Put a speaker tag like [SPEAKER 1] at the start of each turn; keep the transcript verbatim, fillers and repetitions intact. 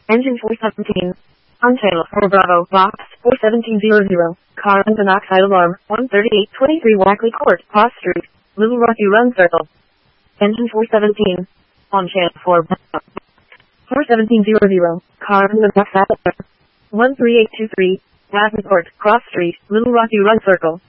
[SPEAKER 1] Engine four seventeen. On channel four Bravo, box four seventeen hundred. Carbon monoxide alarm, one thirty-eight twenty-three Wackley Court, Pass Street, Little Rocky Run Circle. Engine four seventeen. On channel four Bravo, four seventeen hundred. Carbon monoxide alarm, one three eight two three, Ravenport, Cross Street, Little Rocky Run Circle.